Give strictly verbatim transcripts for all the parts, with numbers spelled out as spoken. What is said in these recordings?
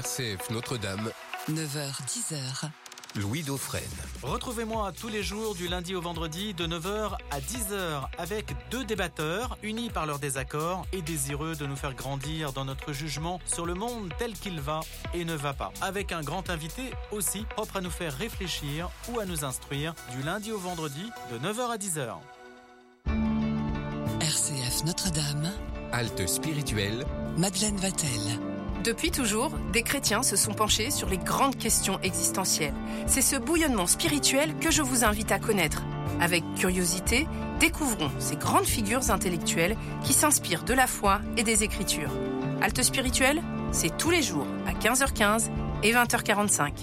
R C F Notre-Dame, neuf heures dix heures. Louis Dauphren. Retrouvez-moi tous les jours du lundi au vendredi de neuf heures à dix heures avec deux débatteurs unis par leurs désaccords et désireux de nous faire grandir dans notre jugement sur le monde tel qu'il va et ne va pas. Avec un grand invité aussi propre à nous faire réfléchir ou à nous instruire du lundi au vendredi de neuf heures à dix heures. R C F Notre-Dame, Halte spirituelle, Madeleine Vatel. Depuis toujours, des chrétiens se sont penchés sur les grandes questions existentielles. C'est ce bouillonnement spirituel que je vous invite à connaître. Avec curiosité, découvrons ces grandes figures intellectuelles qui s'inspirent de la foi et des Écritures. Halte spirituelle, c'est tous les jours à quinze heures quinze et vingt heures quarante-cinq.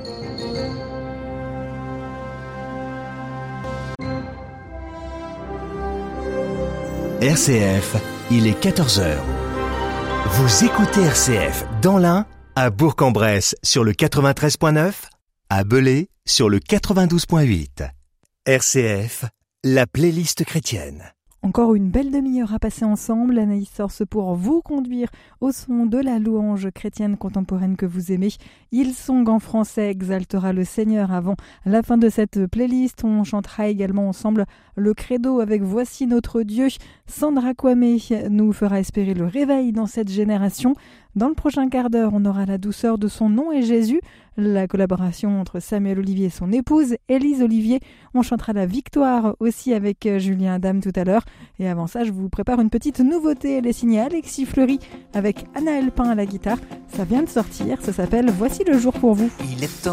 R C F, il est quatorze heures. Vous écoutez R C F dans l'Ain, à Bourg-en-Bresse sur le quatre-vingt-treize virgule neuf, à Belay sur le quatre-vingt-douze virgule huit. R C F, la playlist chrétienne. Encore une belle demi-heure à passer ensemble. Anaïs Sorce pour vous conduire au son de la louange chrétienne contemporaine que vous aimez. Hillsong en français exaltera le Seigneur avant la fin de cette playlist. On chantera également ensemble le credo avec Voici notre Dieu. Sandra Kwame nous fera espérer le réveil dans cette génération. Dans le prochain quart d'heure, on aura la douceur de son nom et Jésus, la collaboration entre Samuel Olivier et son épouse, Élise Olivier. On chantera la victoire aussi avec Julien Adam tout à l'heure. Et avant ça, je vous prépare une petite nouveauté. Elle est signée Alexis Fleury avec Anna Elpin à la guitare. Ça vient de sortir, ça s'appelle Voici le jour pour vous. Il est temps